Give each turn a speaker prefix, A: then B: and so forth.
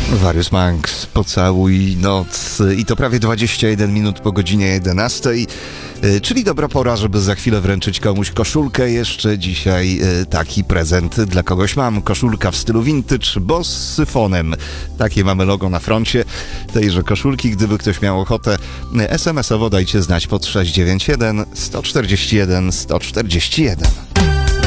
A: Warius Manx, Pocałuj noc i to prawie 21 minut po godzinie 11, czyli dobra pora, żeby za chwilę wręczyć komuś koszulkę. Jeszcze dzisiaj taki prezent dla kogoś mam. Koszulka w stylu vintage, bo z syfonem. Takie mamy logo na froncie tejże koszulki. Gdyby ktoś miał ochotę, SMS-owo dajcie znać pod 691 141 141.